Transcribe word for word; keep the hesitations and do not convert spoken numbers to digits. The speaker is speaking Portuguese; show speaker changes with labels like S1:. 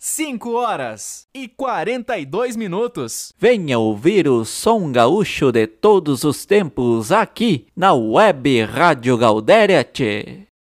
S1: cinco horas e quarenta e dois minutos.
S2: Venha ouvir o som gaúcho de todos os tempos aqui na Web Rádio Galdéria, tchê.